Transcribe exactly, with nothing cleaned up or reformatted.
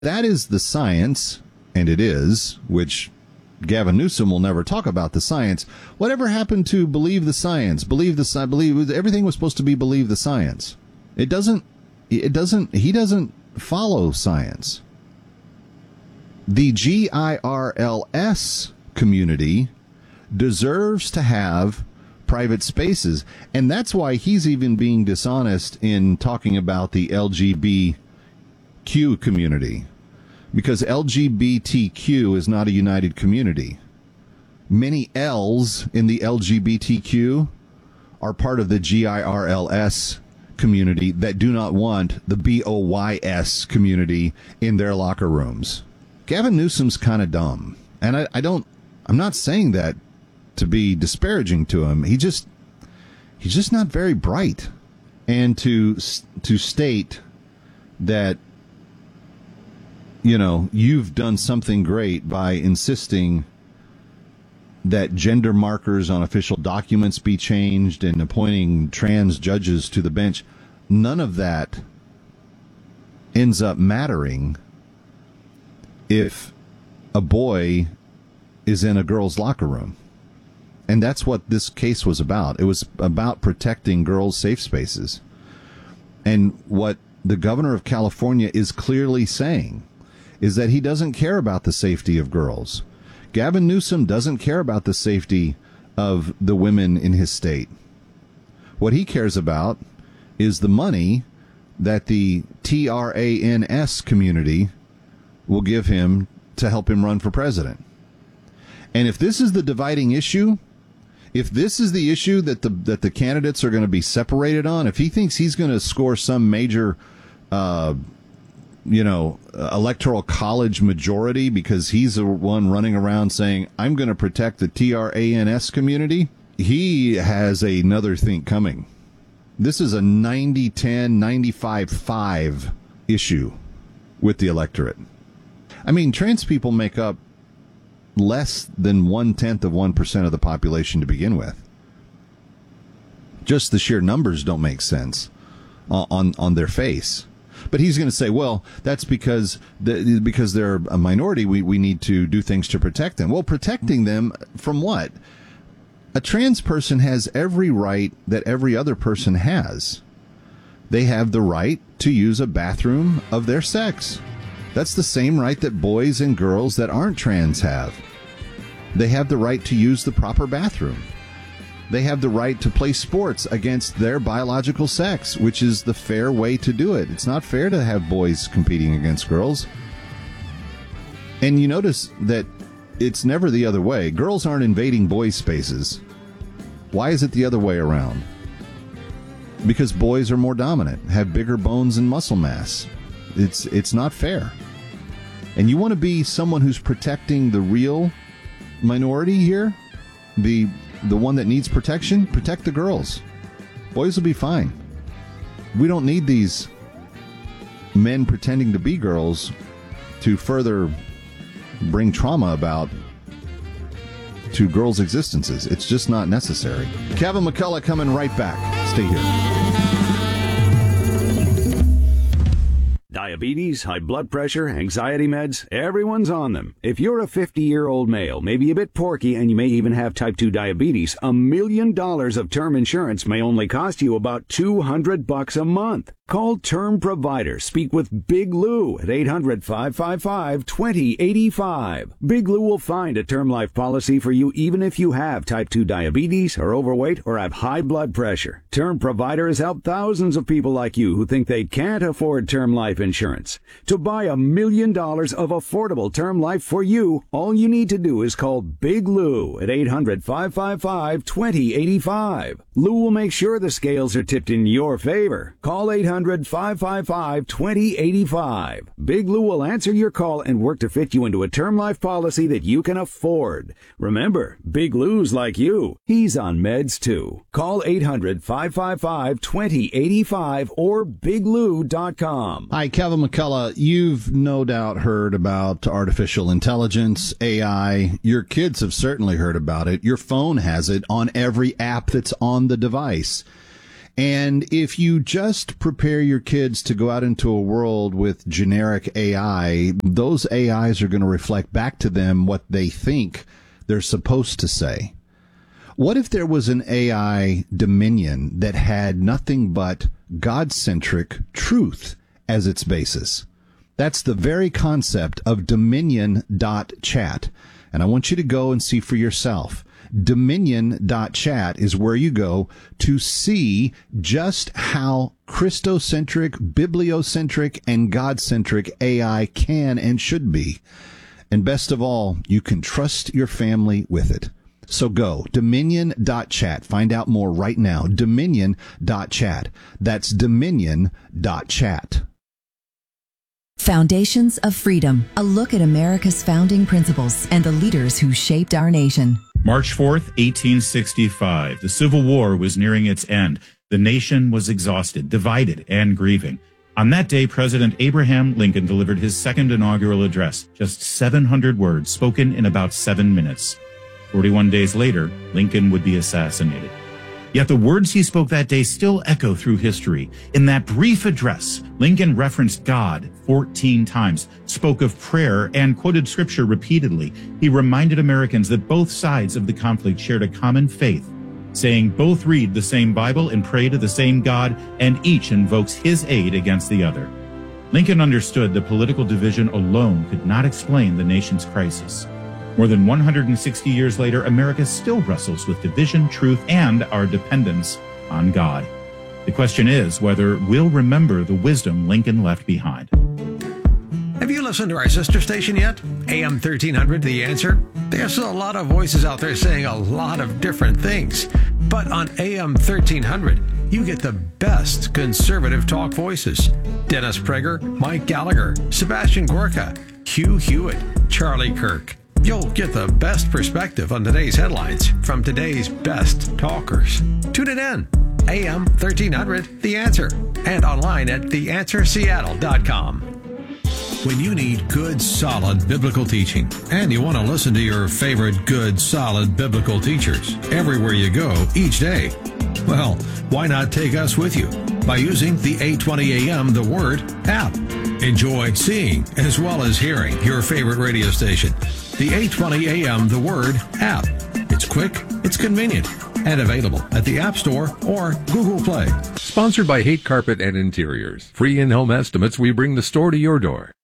that is the science, and it is, which Gavin Newsom will never talk about the science. Whatever happened to believe the science? Believe the science? Believe everything was supposed to be believe the science. It doesn't. It doesn't. He doesn't follow science. The G I R L S community deserves to have private spaces, and that's why he's even being dishonest in talking about the L G B T Q community, because L G B T Q is not a united community. Many L's in the L G B T Q are part of the G I R L S community that do not want the B O Y S community in their locker rooms. Gavin Newsom's kind of dumb, and I, I don't. I'm not saying that to be disparaging to him. He just he's just not very bright, and to to state that, you know, you've done something great by insisting that gender markers on official documents be changed and appointing trans judges to the bench. None of that ends up mattering if a boy is in a girl's locker room. And that's what this case was about. It was about protecting girls' safe spaces. And what the governor of California is clearly saying is that he doesn't care about the safety of girls. Gavin Newsom doesn't care about the safety of the women in his state. What he cares about is the money that the T R A N S community will give him to help him run for president. And if this is the dividing issue, if this is the issue that the that the candidates are going to be separated on, if he thinks he's going to score some major uh you know, electoral college majority because he's the one running around saying, I'm going to protect the T R A N S community, he has another thing coming. This is a ninety ten, ninety-five five issue with the electorate. I mean, trans people make up less than one-tenth of one percent of the population to begin with. Just the sheer numbers don't make sense on, on their face. But he's going to say, well, that's because the, because they're a minority, we, we need to do things to protect them. Well, protecting them from what? A trans person has every right that every other person has. They have the right to use a bathroom of their sex. That's the same right that boys and girls that aren't trans have. They have the right to use the proper bathroom. They have the right to play sports against their biological sex, which is the fair way to do it. It's not fair to have boys competing against girls. And you notice that it's never the other way. Girls aren't invading boys' spaces. Why is it the other way around? Because boys are more dominant, have bigger bones and muscle mass. It's it's not fair. And you want to be someone who's protecting the real minority here? The the one that needs protection? Protect the girls. Boys will be fine. We don't need these men pretending to be girls to further bring trauma about to girls' existences. It's just not necessary. Kevin McCullough coming right back. Stay here. Diabetes, high blood pressure, anxiety meds, everyone's on them. If you're a fifty-year-old male, maybe a bit porky, and you may even have type two diabetes, a million dollars of term insurance may only cost you about two hundred bucks a month. Call Term Provider. Speak with Big Lou at eight hundred, five five five, two zero eight five. Big Lou will find a term life policy for you even if you have type two diabetes, are overweight, or have high blood pressure. Term Provider has helped thousands of people like you who think they can't afford term life insurance. To buy a million dollars of affordable term life for you, all you need to do is call Big Lou at eight hundred, five five five, two zero eight five. Lou will make sure the scales are tipped in your favor. Call eight hundred, five five five, two zero eight five. Big Lou will answer your call and work to fit you into a term life policy that you can afford. Remember, Big Lou's like you. He's on meds too. Call eight hundred, five five five, two zero eight five or big lou dot com. Hi, Kevin McCullough. You've no doubt heard about artificial intelligence, A I. Your kids have certainly heard about it. Your phone has it on every app that's on the device. And if you just prepare your kids to go out into a world with generic A I, those A Is are going to reflect back to them what they think they're supposed to say. What if there was an A I dominion that had nothing but God-centric truth as its basis? That's the very concept of dominion dot chat. And I want you to go and see for yourself. dominion dot chat is where you go to see just how Christocentric, bibliocentric, and God-centric A I can and should be. And best of all, you can trust your family with it. So go, dominion dot chat. Find out more right now, dominion dot chat. That's dominion dot chat. Foundations of Freedom, a look at America's founding principles and the leaders who shaped our nation. March fourth, eighteen sixty-five. The Civil War was nearing its end. The nation was exhausted, divided, and grieving. On that day, President Abraham Lincoln delivered his second inaugural address, just seven hundred words spoken in about seven minutes. forty-one days later, Lincoln would be assassinated. Yet the words he spoke that day still echo through history. In that brief address, Lincoln referenced God fourteen times, spoke of prayer, and quoted scripture repeatedly. He reminded Americans that both sides of the conflict shared a common faith, saying both read the same Bible and pray to the same God, and each invokes his aid against the other. Lincoln understood that political division alone could not explain the nation's crisis. More than one hundred sixty years later, America still wrestles with division, truth, and our dependence on God. The question is whether we'll remember the wisdom Lincoln left behind. Have you listened to our sister station yet? A M thirteen hundred, The Answer? There's a lot of voices out there saying a lot of different things. But on A M thirteen hundred, you get the best conservative talk voices. Dennis Prager, Mike Gallagher, Sebastian Gorka, Hugh Hewitt, Charlie Kirk. You'll get the best perspective on today's headlines from today's best talkers. Tune it in. A M thirteen hundred, The Answer. And online at the answer seattle dot com. When you need good, solid biblical teaching, and you want to listen to your favorite good, solid biblical teachers everywhere you go each day, well, why not take us with you by using the eight twenty A M The Word app? Enjoy seeing as well as hearing your favorite radio station. The eight twenty A M The Word app. It's quick, it's convenient, and available at the App Store or Google Play. Sponsored by Hate Carpet and Interiors. Free in-home estimates, we bring the store to your door.